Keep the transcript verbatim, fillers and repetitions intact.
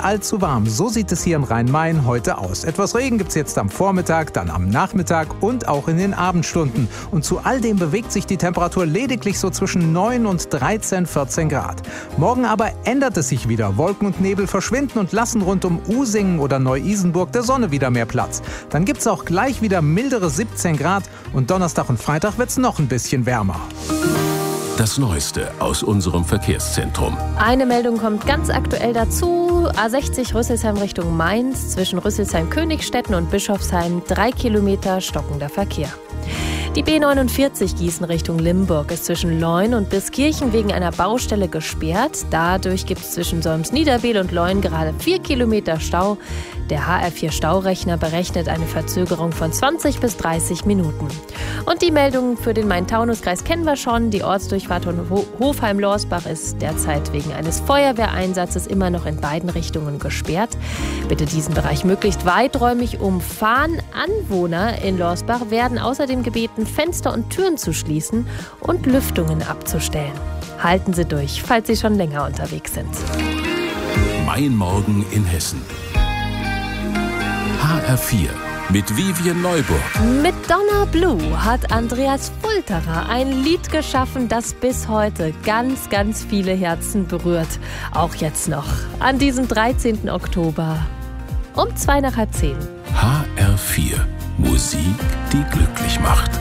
allzu warm. So sieht es hier in Rhein-Main heute aus. Etwas Regen gibt es jetzt am Vormittag, dann am Nachmittag und auch in den Abendstunden. Und zu all dem bewegt sich die Temperatur lediglich so zwischen neun und dreizehn, vierzehn Grad. Morgen aber ändert es sich wieder. Wolken und Nebel verschwinden und lassen rund um Usingen oder Neu-Isenburg der Sonne wieder mehr Platz. Dann gibt es auch gleich wieder mildere siebzehn Grad und Donnerstag und Freitag wird es noch ein bisschen wärmer. Das Neueste aus unserem Verkehrszentrum. Eine Meldung kommt ganz aktuell dazu. A sechzig Rüsselsheim Richtung Mainz. Zwischen Rüsselsheim-Königstetten und Bischofsheim drei Kilometer stockender Verkehr. Die B neunundvierzig Gießen Richtung Limburg ist zwischen Leun und Biskirchen wegen einer Baustelle gesperrt. Dadurch gibt es zwischen Solms-Niederbehl und Leun gerade vier Kilometer Stau. Der H R vier Staurechner berechnet eine Verzögerung von zwanzig bis dreißig Minuten. Und die Meldungen für den Main-Taunus-Kreis kennen wir schon. Die Ortsdurchfahrt von Hofheim-Lorsbach ist derzeit wegen eines Feuerwehreinsatzes immer noch in beiden Richtungen gesperrt. Bitte diesen Bereich möglichst weiträumig umfahren. Anwohner in Lorsbach werden außerdem gebeten, Fenster und Türen zu schließen und Lüftungen abzustellen. Halten Sie durch, falls Sie schon länger unterwegs sind. Mein Morgen in Hessen. H R vier mit Vivian Neuburg. Mit Donna Blue hat Andreas Fulterer ein Lied geschaffen, das bis heute ganz, ganz viele Herzen berührt. Auch jetzt noch, an diesem dreizehnten Oktober um zwei nach halb zehn. H R vier. Musik, die glücklich macht.